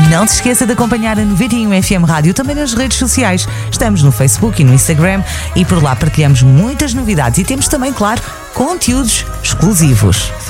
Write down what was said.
Não se esqueça de acompanhar a 91 FM Rádio também nas redes sociais. Estamos no Facebook e no Instagram e por lá partilhamos muitas novidades e temos também, claro, conteúdos exclusivos.